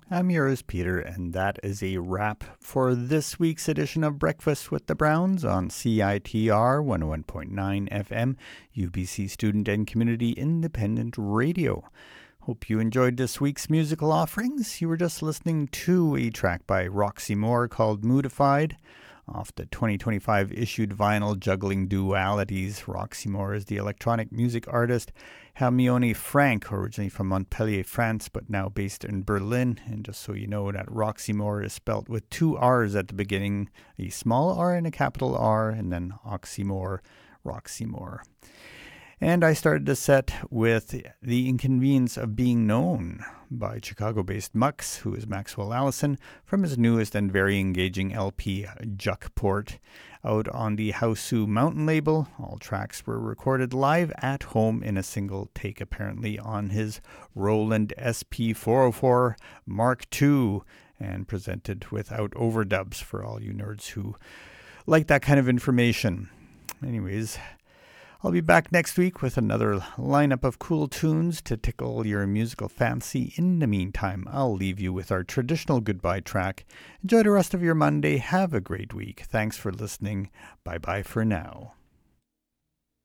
I'm yours, Peter, and that is a wrap for this week's edition of Breakfast with the Browns on CITR 101.9 FM, UBC Student and Community Independent Radio. Hope you enjoyed this week's musical offerings. You were just listening to a track by Roxy Moore called Moodified. Off the 2025 issued vinyl Juggling Dualities, Roxy Moore is the electronic music artist Hermione Frank, originally from Montpellier, France, but now based in Berlin. And just so you know, that Roxy Moore is spelt with two R's at the beginning, a small R and a capital R, and then Oxymore, Roxy Moore. And I started the set with The Inconvenience of Being Known by Chicago-based Mux, who is Maxwell Allison, from his newest and very engaging LP, Juckport, out on the Hausu Mountain label. All tracks were recorded live at home in a single take, apparently on his Roland SP404 Mark II, and presented without overdubs for all you nerds who like that kind of information. Anyways, I'll be back next week with another lineup of cool tunes to tickle your musical fancy. In the meantime, I'll leave you with our traditional goodbye track. Enjoy the rest of your Monday. Have a great week. Thanks for listening. Bye-bye for now.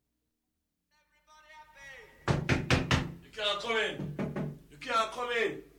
You can't come in. You can't come in.